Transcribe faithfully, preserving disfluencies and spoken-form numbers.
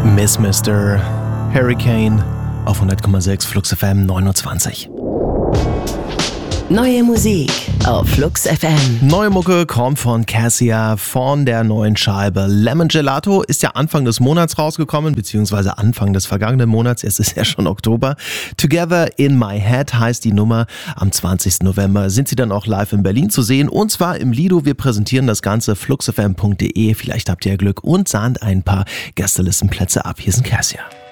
Miss Mister Hurricane auf hundert Komma sechs Flux F M neunundzwanzig. Neue Musik auf Flux F M. Neue Mucke kommt von Cassia von der neuen Scheibe Lemon Gelato. Ist ja Anfang des Monats rausgekommen, beziehungsweise Anfang des vergangenen Monats. Es ist ja schon Oktober. Together in My Head heißt die Nummer. Am zwanzigsten November sind sie dann auch live in Berlin zu sehen. Und zwar im Lido. Wir präsentieren das Ganze fluxfm punkt de. Vielleicht habt ihr ja Glück und sahnt ein paar Gästelistenplätze ab. Hier sind Cassia.